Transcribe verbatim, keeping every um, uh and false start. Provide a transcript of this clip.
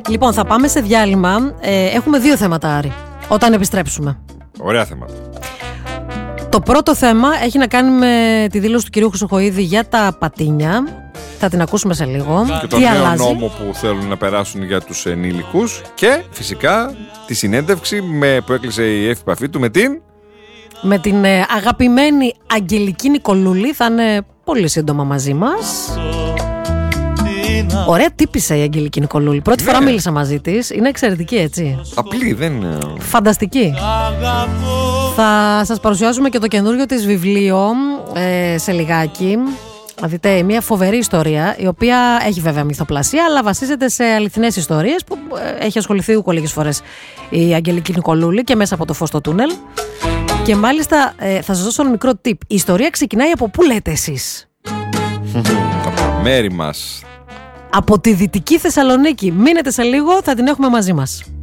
Λοιπόν, θα πάμε σε διάλειμμα. Ε, έχουμε δύο θέματα, Άρη, όταν επιστρέψουμε. Ωραία θέματα. Το πρώτο θέμα έχει να κάνει με τη δήλωση του κυρίου Χρυσοχοΐδη για τα πατίνια. Θα την ακούσουμε σε λίγο. Και τον νέο νόμο που θέλουν να περάσουν για τους ενήλικους. Και φυσικά τη συνέντευξη με, που έκλεισε η επαφή του με την... Με την ε, αγαπημένη Αγγελική Νικολούλη. Θα είναι πολύ σύντομα μαζί μας. Ωραία τύπισσα η Αγγελική Νικολούλη. Πρώτη ναι. φορά μίλησα μαζί της. Είναι εξαιρετική, έτσι. Απλή, δεν είναι. Φανταστική. Θα σας παρουσιάσουμε και το καινούριο της βιβλίο ε, σε λιγάκι. Να δείτε μια φοβερή ιστορία, η οποία έχει βέβαια μυθοπλασία, αλλά βασίζεται σε αληθινές ιστορίες που ε, έχει ασχοληθεί ούκο λίγες φορές η Αγγελική Νικολούλη και μέσα από το φως στο τούνελ. Και μάλιστα ε, θα σας δώσω ένα μικρό tip. Η ιστορία ξεκινάει από πού λέτε εσείς? Από μέρη μας. Από τη Δυτική Θεσσαλονίκη. Μείνετε σε λίγο, θα την έχουμε μαζί μας.